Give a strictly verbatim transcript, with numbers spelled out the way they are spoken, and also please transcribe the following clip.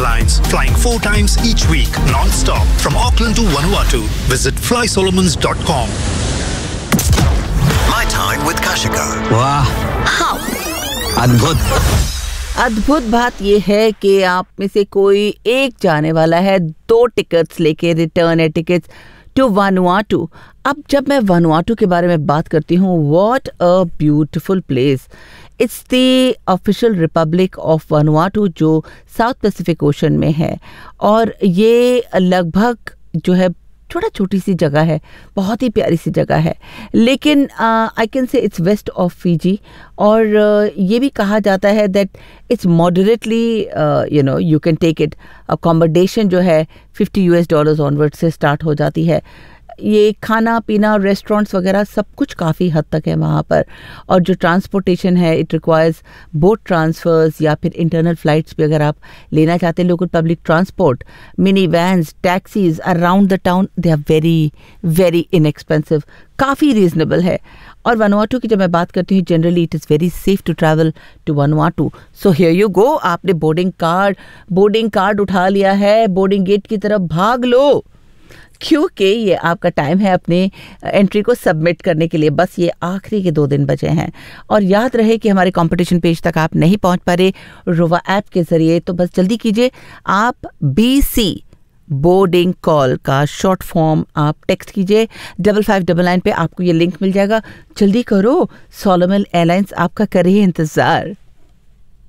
Airlines, flying four times each week, non-stop, from Auckland to Vanuatu. Visit fly solomons dot com. My Time with Kashika. वाह, How? अद्भुत। अद्भुत बात यह है कि आप में से कोई एक जाने वाला है दो टिकट्स लेके, रिटर्न है टिकट्स टू वानुआटू। अब जब मैं वानुआटू के बारे में बात करती हूँ, what a beautiful place. It's the official Republic of वानुआटू जो साउथ पैसिफिक ओशन में है, और ये लगभग जो है थोड़ा छोटी सी जगह है, बहुत ही प्यारी सी जगह है, लेकिन I can say it's waste of Fiji. और uh, ये भी कहा जाता है that it's moderately you know you can take it. Accommodation जो है फिफ्टी यूएस डॉलर्स ऑनवर्ड से स्टार्ट हो जाती है। ये खाना पीना, रेस्टोरेंट्स वगैरह सब कुछ काफ़ी हद तक है वहाँ पर। और जो ट्रांसपोर्टेशन है, इट रिक्वायर्स बोट ट्रांसफ़र्स या फिर इंटरनल फ़्लाइट्स भी अगर आप लेना चाहते हैं। Local public transport, mini vans, taxis around the town, they are very very inexpensive, काफ़ी रीजनेबल है। और वानुआटू की जब मैं बात करती हूँ, generally it is very safe to travel to वानुआटू। So here you go, आपने बोर्डिंग कार्ड बोर्डिंग कार्ड उठा लिया है, बोर्डिंग गेट की तरफ भाग लो, क्योंकि ये आपका टाइम है अपने एंट्री को सबमिट करने के लिए। बस ये आखिरी के दो दिन बचे हैं। और याद रहे कि हमारे कंपटीशन पेज तक आप नहीं पहुंच पा रहे रोवा ऐप के ज़रिए, तो बस जल्दी कीजिए। आप बी सी बोर्डिंग कॉल का शॉर्ट फॉर्म आप टेक्स्ट कीजिए डबल फाइव डबल नाइन पे, आपको ये लिंक मिल जाएगा। जल्दी करो, सोलोमन एयरलाइंस आपका कर रही है इंतज़ार।